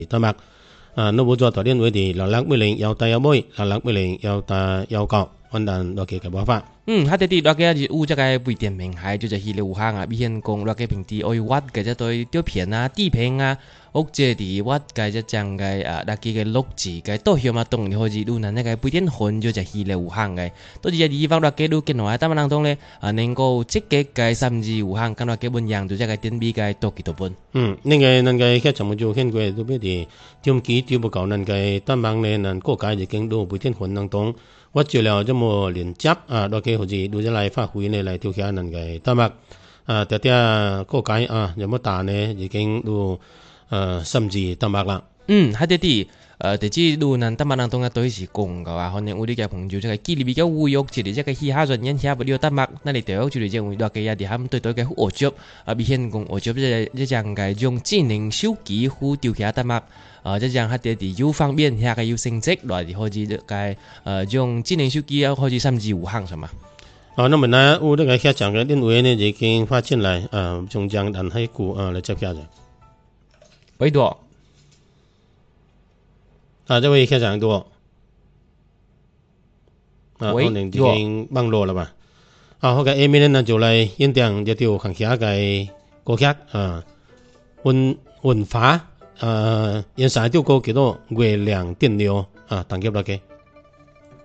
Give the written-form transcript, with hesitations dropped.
丹麦那不做导电位的6610要大要妹6610要大要高完蛋落去嘅辦法。 下啲啲落嘅是有這個微電明係就係稀流行啊，比現講落嘅平地愛挖嘅只對吊片啊、地片啊，屋借啲挖嘅只將嘅落嘅嘅錄字嘅都係嘛動，好似路難呢個微電混就係稀流行嘅，都係地方落嘅都見到，但係當咧能夠積極嘅甚至有行，咁落嘅本樣就只個電比嘅多幾多本。 那個那個喺全部做見過都俾啲點機調不夠，那個丹麥咧，那國家已經都微電混當中。我做了這麼連接落去好似都來發揮呢來調下人嘅丹麥啲啲國家有乜大呢已經都甚至丹麥啦。 喺啲地址路難丹麥人當嘅都是講嘅話，可能我哋嘅朋友就係記憶比較污욕，即係即係去下轉引下不了丹麥，那你掉就係即係落嘅一啲佢對嘅惡作比現講惡作即係嘅用智能手機去調下丹麥。即係佢哋啲有方便，下個有升級來的，或者個用智能手機啊，或者甚至有行什麼。 那麼呢，我這個下講嘅電話呢，已經發進來，中將人喺股來接下咗。 幾多？ 這位下講多。可能已經網絡了吧？好嘅，下面呢就嚟演講一條行下嘅歌曲文化。現在就過幾多月亮電流等級落嘅。